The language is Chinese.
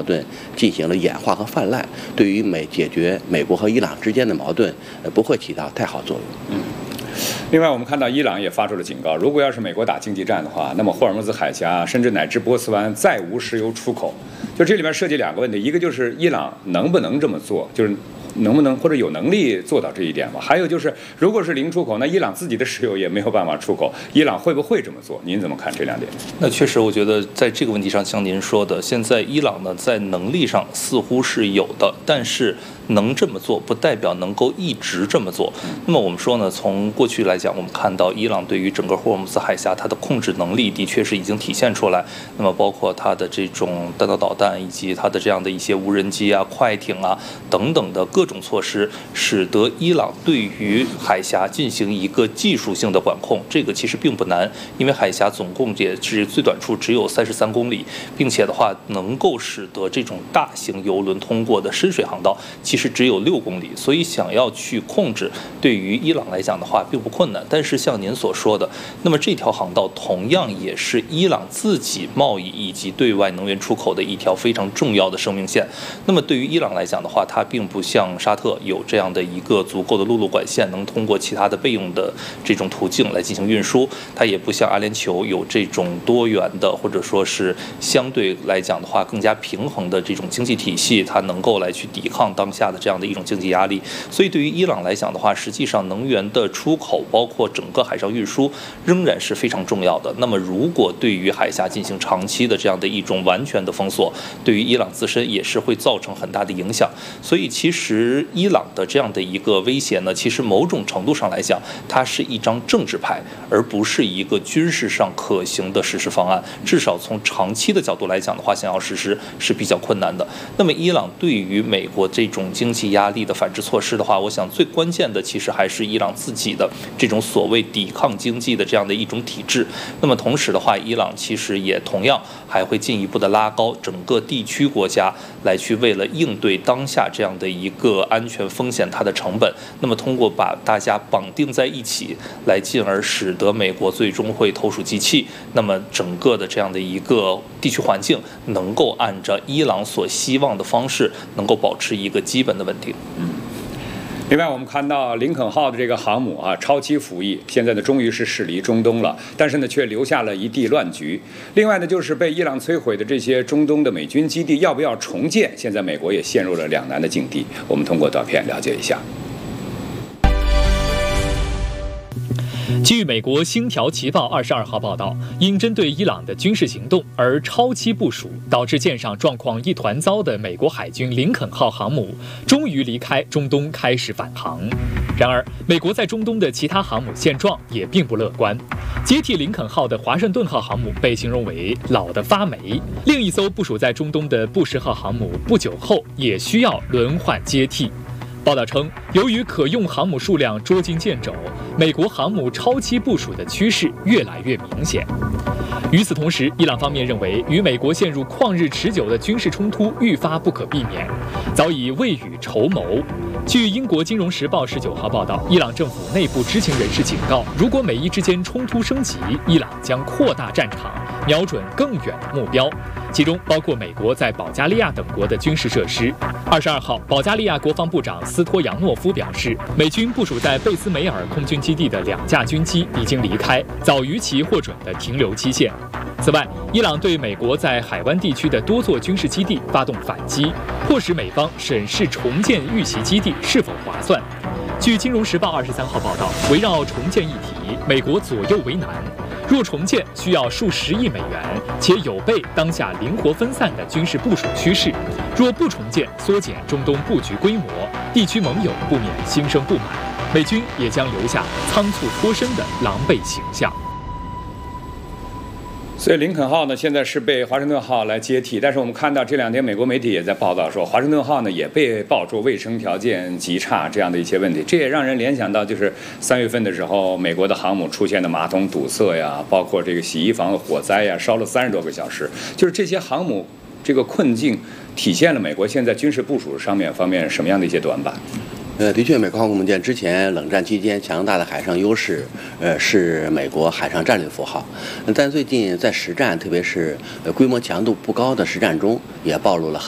盾进行了演化和泛滥，对于解决美国和伊朗之间的矛盾，不会起到太好作用。 另外，我们看到伊朗也发出了警告，如果要是美国打经济战的话，那么霍尔木兹海峡甚至乃至波斯湾再无石油出口。就这里面涉及两个问题，一个就是伊朗能不能这么做，就是能不能或者有能力做到这一点吗？还有就是，如果是零出口，那伊朗自己的石油也没有办法出口，伊朗会不会这么做？您怎么看这两点？ 那确实，我觉得在这个问题上，像您说的，现在伊朗呢在能力上似乎是有的，但是能这么做不代表能够一直这么做。那么我们说呢，从过去来讲，我们看到伊朗对于整个霍尔木兹海峡它的控制能力的确是已经体现出来。那么包括它的这种弹道导弹以及它的这样的一些无人机啊、快艇啊等等的各种措施，使得伊朗对于海峡进行一个技术性的管控。这个其实并不难，因为海峡总共也是最短处只有33公里，并且的话能够使得这种大型邮轮通过的深水航道其实只有6公里，所以想要去控制，对于伊朗来讲的话并不困难。但是像您所说的，那么这条航道同样也是伊朗自己贸易以及对外能源出口的一条非常重要的生命线。那么对于伊朗来讲的话，它并不像沙特有这样的一个足够的陆路管线，能通过其他的备用的这种途径来进行运输，它也不像阿联酋有这种多元的或者说是相对来讲的话更加平衡的这种经济体系，它能够来去抵抗当下的这样的一种经济压力。所以对于伊朗来讲的话，实际上能源的出口包括整个海上运输仍然是非常重要的。那么如果对于海峡进行长期的这样的一种完全的封锁，对于伊朗自身也是会造成很大的影响。所以其实伊朗的这样的一个威胁呢，其实某种程度上来讲，它是一张政治牌，而不是一个军事上可行的实施方案。至少从长期的角度来讲的话，想要实施是比较困难的。那么伊朗对于美国这种经济压力的反制措施的话，我想最关键的其实还是伊朗自己的这种所谓抵抗经济的这样的一种体制。那么同时的话，伊朗其实也同样还会进一步的拉高整个地区国家来去为了应对当下这样的一个安全风险它的成本，那么通过把大家绑定在一起，来进而使得美国最终会投鼠忌器，那么整个的这样的一个地区环境能够按照伊朗所希望的方式能够保持一个基本的稳定。 另外，我们看到林肯号的这个航母啊，超期服役，现在呢终于是驶离中东了，但是呢却留下了一地乱局。另外呢，就是被伊朗摧毁的这些中东的美军基地要不要重建，现在美国也陷入了两难的境地。我们通过短片了解一下。 据美国《星条旗报》22号报道，因针对伊朗的军事行动而超期部署，导致舰上状况一团糟的美国海军林肯号航母终于离开中东，开始返航。然而，美国在中东的其他航母现状也并不乐观。接替林肯号的华盛顿号航母被形容为老得发霉，另一艘部署在中东的布什号航母不久后也需要轮换接替。报道称，由于可用航母数量捉襟见肘，美国航母超期部署的趋势越来越明显。与此同时，伊朗方面认为，与美国陷入旷日持久的军事冲突愈发不可避免，早已未雨绸缪。据英国《金融时报》19号报道，伊朗政府内部知情人士警告，如果美伊之间冲突升级，伊朗将扩大战场，瞄准更远的目标，其中包括美国在保加利亚等国的军事设施。22号，保加利亚国防部长斯托扬诺夫表示，美军部署在贝斯梅尔空军基地的2架军机已经离开，早于其获准的停留期限。此外，伊朗对美国在海湾地区的多座军事基地发动反击，迫使美方审视重建遇袭基地是否划算。据《金融时报》23号报道，围绕重建议题，美国左右为难。若重建需要数十亿美元，且有悖当下灵活分散的军事部署趋势；若不重建，缩减中东布局规模，地区盟友不免心生不满，美军也将留下仓促脱身的狼狈形象。 所以林肯号呢，现在是被华盛顿号来接替，但是我们看到这2天美国媒体也在报道说，华盛顿号呢也被爆出卫生条件极差这样的一些问题，这也让人联想到就是3月份的时候，美国的航母出现的马桶堵塞呀，包括这个洗衣房的火灾呀，烧了30多个小时，就是这些航母这个困境体现了美国现在军事部署方面什么样的一些短板？ 的确，美国航空母舰之前冷战期间强大的海上优势，是美国海上战略符号。但最近在实战，特别是规模强度不高的实战中，也暴露了